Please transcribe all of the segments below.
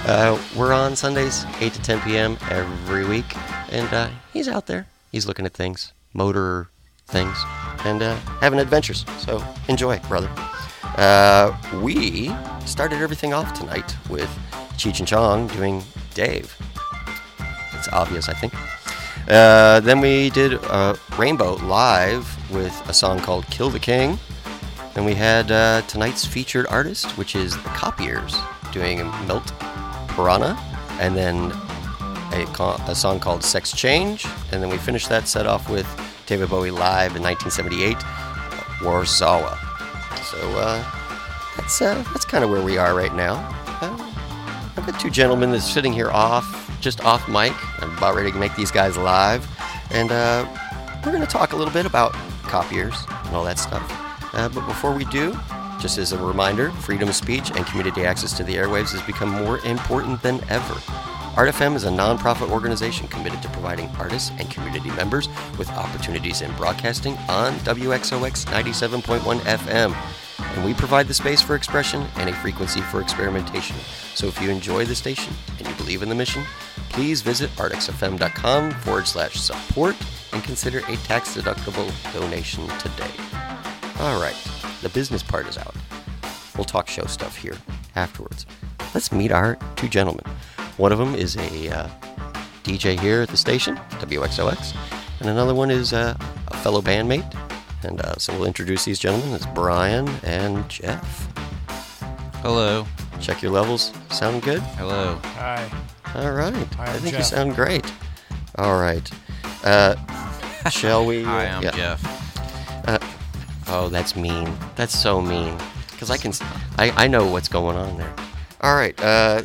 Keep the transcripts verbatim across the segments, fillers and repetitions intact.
Uh, we're on Sundays, eight to ten p.m. every week, and uh, he's out there. He's looking at things, motor things, and uh, having adventures. So enjoy, brother. Uh, we started everything off tonight with Cheech and Chong doing Dave. It's obvious, I think. Uh, then we did uh, Rainbow live with a song called Kill the King. Then we had uh, tonight's featured artist, which is the Copiers, doing Melt Piranha, and then a, co- a song called Sex Change. And then we finished that set off with David Bowie live in nineteen seventy-eight, Warzawa. So uh, that's uh, that's kind of where we are right now. Uh, I've got two gentlemen that's sitting here off, just off mic. I'm about ready to make these guys live. And uh, we're going to talk a little bit about Copiers and all that stuff. Uh, but before we do, just as a reminder, freedom of speech and community access to the airwaves has become more important than ever. Art F M is a non-profit organization committed to providing artists and community members with opportunities in broadcasting on W X O X ninety-seven point one F M. And we provide the space for expression and a frequency for experimentation. So if you enjoy the station and you believe in the mission, please visit artxfm.com forward slash support and consider a tax-deductible donation today. All right, the business part is out. We'll talk show stuff here afterwards. Let's meet our two gentlemen. One of them is a uh, D J here at the station, W X O X, and another one is uh, a fellow bandmate. And uh, so we'll introduce these gentlemen. It's Brian and Jeff. Hello. Check your levels. Sound good? Hello. Hi. All right. Hi, I I'm think Jeff. you sound great. All right. Uh, shall we? Hi, I'm yeah. Jeff. Uh, oh, that's mean. That's so mean. Because I can, I, I know what's going on there. All right. Uh,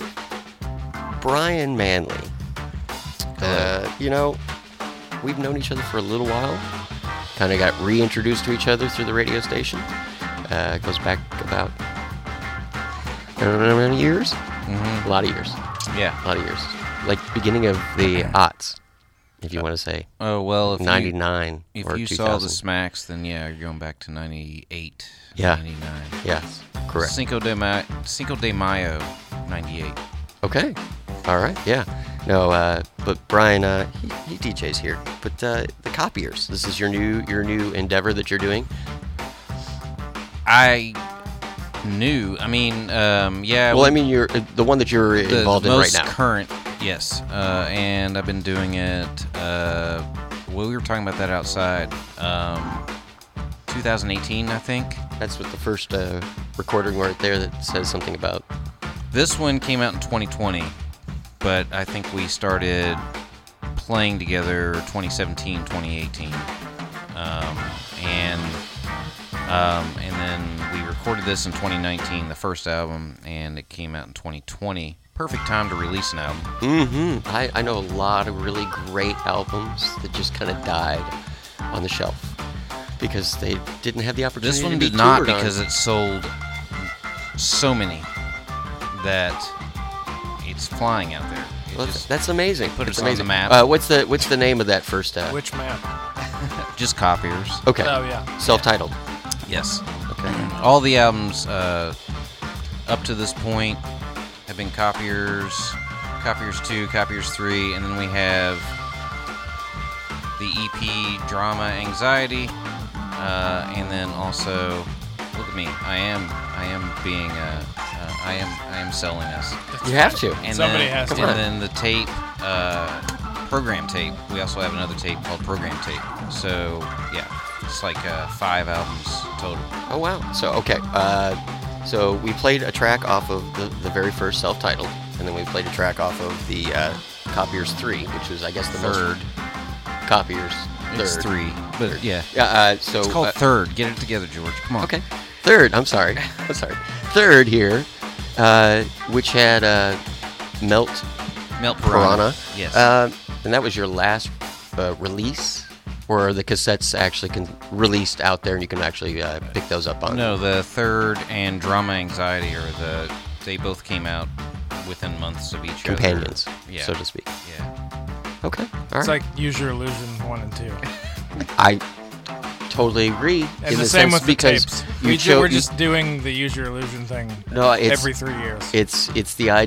Brian Manley. Uh, you know, we've known each other for a little while. Kind of got reintroduced to each other through the radio station. Uh, it goes back about I don't know how many years. Mm-hmm. A lot of years. Yeah. A lot of years. Like beginning of the aughts, if you want to say. Oh, well, if ninety-nine you, or if you two saw thousand. the Smacks, then yeah, you're going back to ninety-eight, Yeah. ninety-nine. Yes, correct. Cinco de, Ma- Cinco de Mayo, ninety-eight. Okay. All right. Yeah. No, uh, but Brian, uh, he, he D Js here. But uh, the Copiers, this is your new your new endeavor that you're doing. I knew, I mean, um, yeah. Well, we- I mean, you're uh, the one that you're the, involved the in right most now. current, yes. Uh, and I've been doing it, uh, well, we were talking about that outside, um, twenty eighteen, I think. That's what the first uh, recording right there that says something about. This one came out in twenty twenty, but I think we started playing together twenty seventeen, twenty eighteen. Um, and um, and then we recorded this in twenty nineteen, the first album, and it came out in twenty twenty. Perfect time to release an album. Mm-hmm. I, I know a lot of really great albums that just kind of died on the shelf because they didn't have the opportunity This one to be did not toured on. because it sold so many that it's flying out there. It Well, just, that's amazing. put That's us on the amazing. map. Uh, what's the what's the name of that first? Uh, Which map? just copiers. okay. Oh, yeah. Self-titled. Yes. Okay. All the albums uh, up to this point have been Copiers, Copiers two, Copiers three, and then we have the E P Drama Anxiety, uh, and then also, look at me, I am, I am being, uh, uh, I am, I am selling us. You have to. And Somebody then, has to. And then the tape, uh, program tape. We also have another tape called Program Tape. So yeah, it's like uh, five albums total. Oh wow. So okay. Uh, so we played a track off of the, the very first self-titled, and then we played a track off of the uh, Copiers three, which was I guess the Third. most Copiers third. It's three, but yeah. Yeah. Uh, so It's called uh, Third. Get it together, George. Come on. Okay. Third. I'm sorry. I'm sorry. Third here, uh, which had uh, Melt Melt Piranha. Piranha. Yes. Uh, and that was your last uh, release, or are the cassettes actually can released out there and you can actually uh, pick those up on? no, the Third and Drama Anxiety are the. They both came out within months of each Companions, other. Yeah. so to speak. Yeah. Okay. All It's right. like Use Your Illusion one and two. I totally agree. And in the same sense with the because tapes. you We cho- we're you- just doing the Use Your Illusion thing no, it's every three years. it's it's the